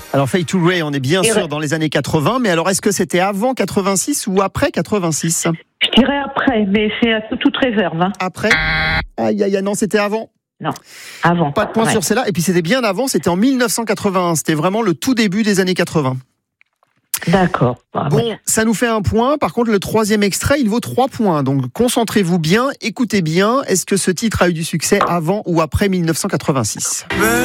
Alors Fade to Grey, on est bien sûr dans les années 80, mais alors est-ce que c'était avant 86 ou après 86 ? Je dirais après, mais c'est à toute réserve. Hein. Après ? Aïe, non, c'était avant. Non, avant. Pas de point sur celle-là. Et puis c'était bien avant, c'était en 1981. C'était vraiment le tout début des années 80. D'accord. Bon, ça nous fait un point. Par contre, le troisième extrait, il vaut 3 points. Donc concentrez-vous bien, écoutez bien. Est-ce que ce titre a eu du succès avant ou après 1986 ?